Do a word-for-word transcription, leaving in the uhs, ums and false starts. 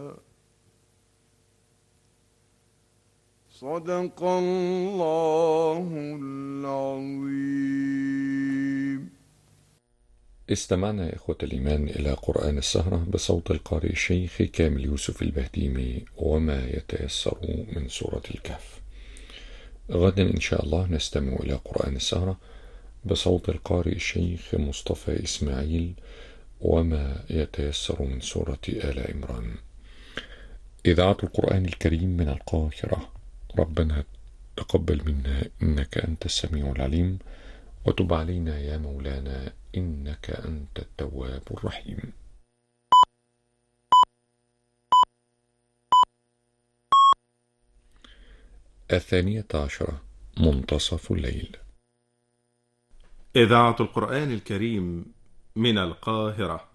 صدق الله العظيم. استمعنا يا إخوة الإيمان إلى قرآن السهرة بصوت القارئ الشيخ كامل يوسف البهديمي، وما يتيسر من سورة الكهف. غدا إن شاء الله نستمع إلى قرآن السهرة بصوت القارئ الشيخ مصطفى إسماعيل، وما يتيسر من سورة آل عمران. إذاعة القرآن الكريم من القاهرة. ربنا تقبل منا إنك أنت السميع العليم، وتب علينا يا مولانا إنك أنت التواب الرحيم. الثانية عشرة، منتصف الليل. إذاعة القرآن الكريم من القاهرة.